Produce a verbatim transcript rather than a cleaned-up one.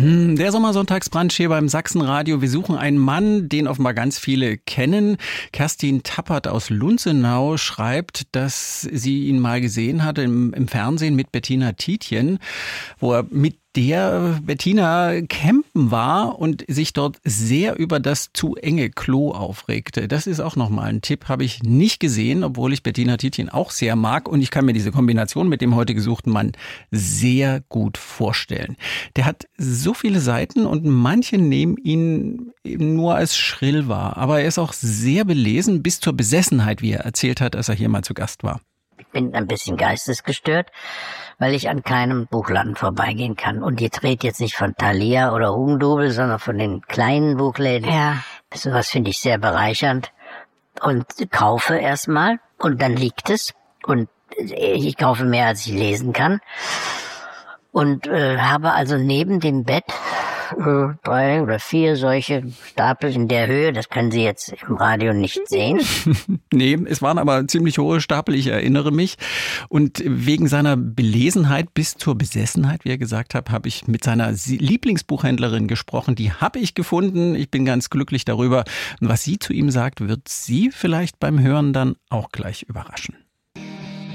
Hm, der Sommersonntagsbrunch hier beim Sachsenradio. Wir suchen einen Mann, den offenbar ganz viele kennen. Kerstin Tappert aus Lunzenau schreibt, dass sie ihn mal gesehen hatte im, im Fernsehen mit Bettina Tietjen, wo er mit der Bettina campen war und sich dort sehr über das zu enge Klo aufregte. Das ist auch nochmal ein Tipp, habe ich nicht gesehen, obwohl ich Bettina Tietjen auch sehr mag. Und ich kann mir diese Kombination mit dem heute gesuchten Mann sehr gut vorstellen. Der hat so viele Seiten und manche nehmen ihn eben nur als schrill wahr. Aber er ist auch sehr belesen, bis zur Besessenheit, wie er erzählt hat, als er hier mal zu Gast war. Ich bin ein bisschen geistesgestört, weil ich an keinem Buchladen vorbeigehen kann. Und jetzt redet jetzt nicht von Thalia oder Hugendubel, sondern von den kleinen Buchläden. Ja. Sowas finde ich sehr bereichernd. Und kaufe erstmal und dann liegt es. Und ich kaufe mehr, als ich lesen kann. Und äh, habe also neben dem Bett äh, drei oder vier solche Stapel in der Höhe. Das können Sie jetzt im Radio nicht sehen. Nee, es waren aber ziemlich hohe Stapel, ich erinnere mich. Und wegen seiner Belesenheit bis zur Besessenheit, wie er gesagt hat, habe ich mit seiner Lieblingsbuchhändlerin gesprochen. Die habe ich gefunden. Ich bin ganz glücklich darüber. Und was sie zu ihm sagt, wird Sie vielleicht beim Hören dann auch gleich überraschen.